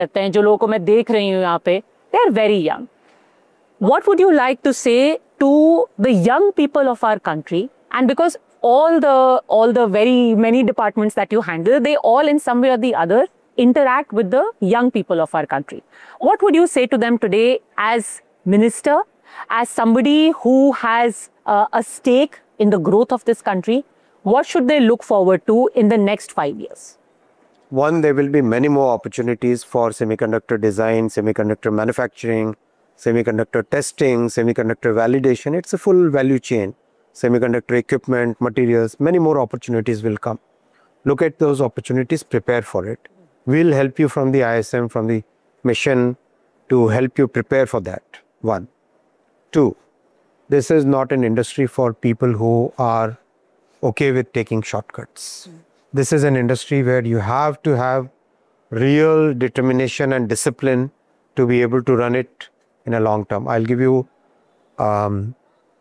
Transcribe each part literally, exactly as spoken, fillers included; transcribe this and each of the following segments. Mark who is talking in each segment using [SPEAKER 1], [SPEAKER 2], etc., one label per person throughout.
[SPEAKER 1] करते हैं, जो लोगों को मैं देख रही हूँ यहाँ पे, they are very young. What would you like to say to the young people of our country? And because all the all the very many departments that you handle, they all in some way or the other interact with the young people of our country. What would you say to them today as minister, as somebody who has uh, a stake in the growth of this country? What should they look forward to in the next five years?
[SPEAKER 2] One, there will be many more opportunities for semiconductor design, semiconductor manufacturing, semiconductor testing, semiconductor validation. It's a full value chain. Semiconductor equipment, materials, many more opportunities will come. Look at those opportunities, prepare for it. We'll help you from the I S M, from the mission to help you prepare for that. One. Two, this is not an industry for people who are okay with taking shortcuts. Mm. This is an industry where you have to have real determination and discipline to be able to run it in a long term. I'll give you, um,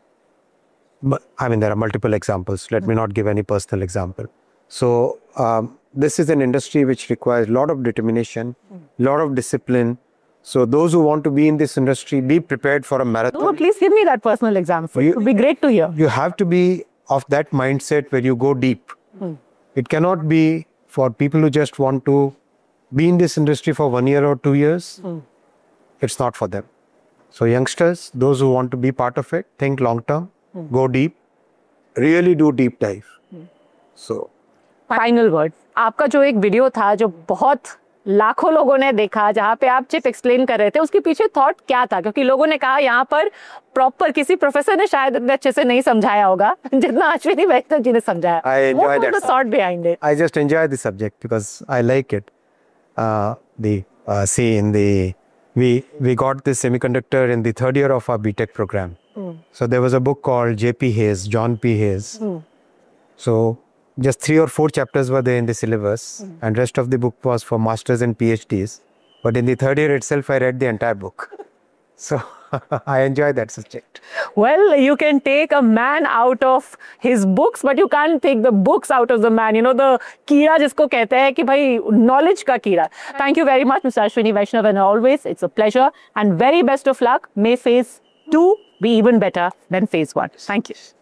[SPEAKER 2] I mean, there are multiple examples. Let mm. me not give any personal example. So, um, this is an industry which requires a lot of determination, a mm. lot of discipline. So, those who want to be in this industry, be prepared for a marathon.
[SPEAKER 1] No, please give me that personal example. You, it would be great to hear.
[SPEAKER 2] You have to be of that mindset where you go deep. Mm. It cannot be for people who just want to be in this industry for one year or two years. Mm. It's not for them. So youngsters, those who want to be part of it, think long term, mm. go deep, really do deep dive. Mm. So,
[SPEAKER 1] final word. आपका जो एक video था जो बहुत लाखों लोगों ने देखा, जहाँ पे आप चिप एक्सप्लेन कर रहे थे, उसके पीछे थॉट क्या था? क्योंकि लोगों ने कहा यहाँ पर प्रॉपर किसी प्रोफेसर ने शायद इतने अच्छे से नहीं समझाया होगा जितना अश्विनी वैष्णव जी ने समझाया.
[SPEAKER 2] I enjoy
[SPEAKER 1] What
[SPEAKER 2] that.
[SPEAKER 1] was the thought behind it?
[SPEAKER 2] I just enjoy the subject because I like it. Uh, the uh, see in the we we got this semiconductor in the third year of our B Tech program. Mm. So there was a book called J P Hayes, John P Hayes. Mm. So just three or four chapters were there in the syllabus, mm. and rest of the book was for masters and PhDs. But in the third year itself, I read the entire book. So I enjoy that subject.
[SPEAKER 1] Well, you can take a man out of his books, but you can't take the books out of the man. You know, the कीड़ा जिसको कहते हैं कि भाई knowledge का कीड़ा. Thank you very much, Mister Ashwini Vaishnav, and always it's a pleasure and very best of luck. May phase two be even better than phase one. Thank you.